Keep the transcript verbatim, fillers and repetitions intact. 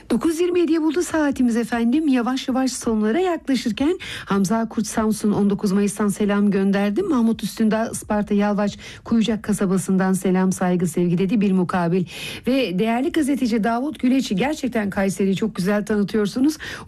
dokuz yirmi yediye buldu saatimiz efendim. Yavaş yavaş sonlara yaklaşırken Hamza Kurt Samsun on dokuz Mayıs'tan selam gönderdi. Mahmut Üstündağ Isparta Yalvaç Kuyucak kasabasından selam saygı sevgi dedi bir mukabil. Ve değerli gazeteci Davut Güleç'i gerçekten Kayseri'yi çok güzel tanıtıyorsunuz.